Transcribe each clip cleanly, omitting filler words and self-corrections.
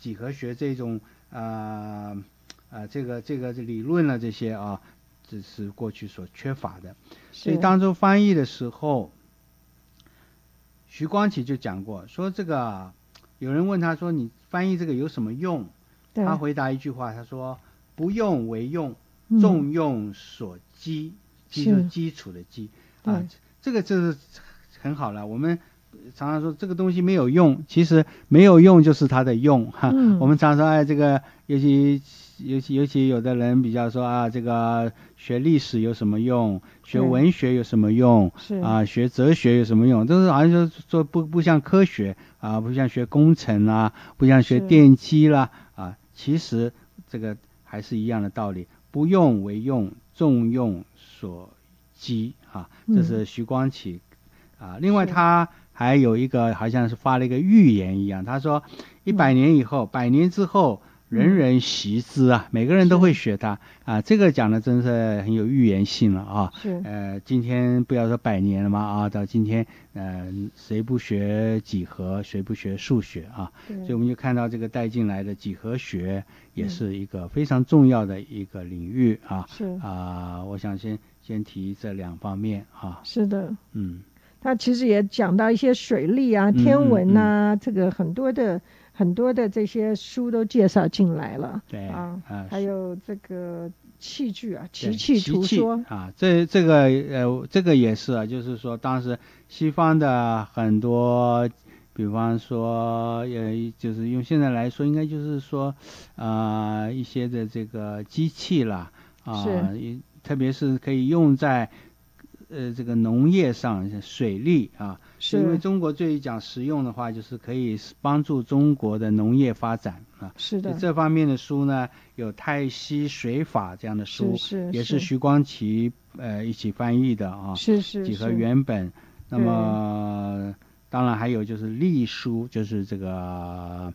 几何学这种这个理论了这些啊，这是过去所缺乏的。所以当初翻译的时候，徐光启就讲过，说这个有人问他说你翻译这个有什么用？他回答一句话，他说不用为用，重用所基，基就是基础的基啊，这个就是很好了。我们常常说这个东西没有用，其实没有用就是它的用哈。我们常说这个尤其有的人比较说这个学历史有什么用，学文学有什么用，学哲学有什么用，都是好像就是说不像科学不像学工程不像学电机啦其实这个还是一样的道理，不用为用，重用所基这是徐光启另外他还有一个好像是发了一个预言一样，他说100年以后，100年之后人人习之每个人都会学它这个讲的真是很有预言性了今天不要说100年了嘛到今天谁不学几何，谁不学数学所以我们就看到这个带进来的几何学也是一个非常重要的一个领域我想先提这2方面是的他其实也讲到一些水利天文这个很多的这些书都介绍进来了还有这个器具奇器图说这个也是就是说当时西方的很多，比方说就是用现在来说应该就是说一些的这个机器啦特别是可以用在这个农业上，水利因为中国最讲实用的话，就是可以帮助中国的农业发展是的， 这方面的书呢，有《太溪水法》这样的书，也是徐光启一起翻译的几何原本。那么当然还有就是历书，就是这个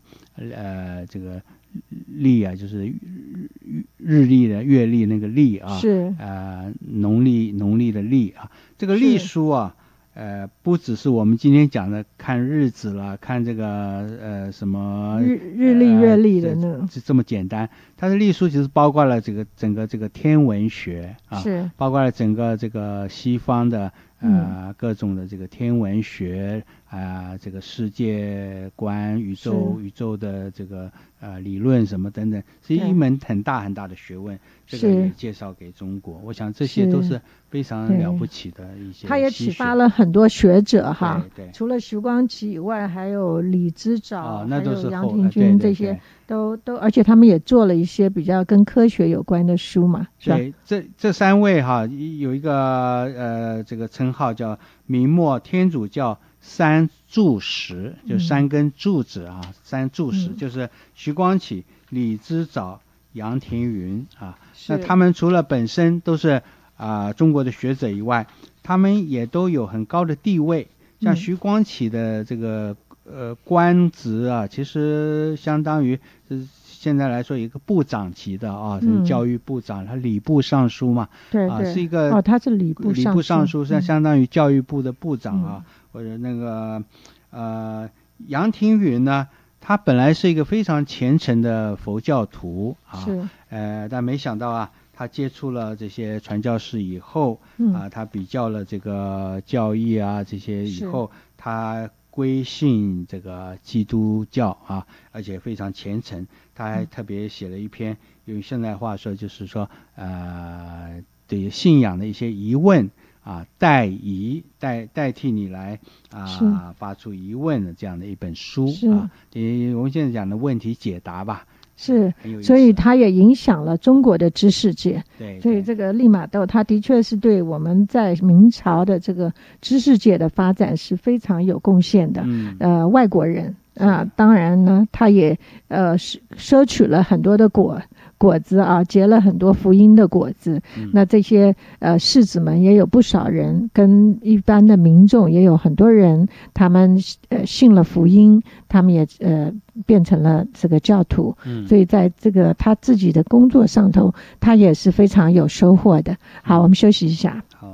历就是日历的月历那个历是农历的历这个历书不只是我们今天讲的看日子了，看这个什么日历月历的呢这么简单。它的历书其实包括了整个这个天文学是包括了整个这个西方的各种的这个天文学这个世界观宇宙的这个理论什么等等，是一门很大很大的学问，这个也介绍给中国。我想这些都是非常了不起的一些， 他也启发了很多学者对除了徐光启以外，还有李之藻那都是还有杨廷钧这些都而且他们也做了一些比较跟科学有关的书嘛，是吧？ 对，这3位有一个这个称号叫明末天主教3柱石，就3根柱子3柱石就是徐光启、李之藻、杨廷钧那他们除了本身都是中国的学者以外，他们也都有很高的地位。像徐光启的这个官职其实相当于现在来说一个部长级的教育部长，他礼部尚书嘛， 对是一个他是礼部尚书相当于教育部的部长或者那个杨廷钧呢，他本来是一个非常虔诚的佛教徒但没想到他接触了这些传教士以后他比较了这个教义这些以后，他归信这个基督教而且非常虔诚。他还特别写了一篇，用现代话说就是说对信仰的一些疑问代替你来发出疑问的这样的一本书我们现在讲的问题解答吧。 所以他也影响了中国的知识界。 对， 所以这个利玛窦他的确是对我们在明朝的这个知识界的发展是非常有贡献的。外国人当然呢，他也摄取了很多的果子结了很多福音的果子。那这些士子们也有不少人，跟一般的民众也有很多人，他们信了福音，他们也变成了这个教徒。所以在这个他自己的工作上头，他也是非常有收获的。好，我们休息一下。 好。